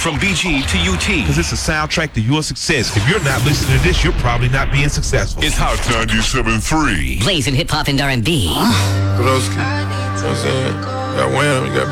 from BG to UT. Because it's a soundtrack to your success. If you're not listening to this, you're probably not being successful. It's Hot 97.3. Blazing hip hop and R&B. Broski. You know what I'm saying? Got Wham, you got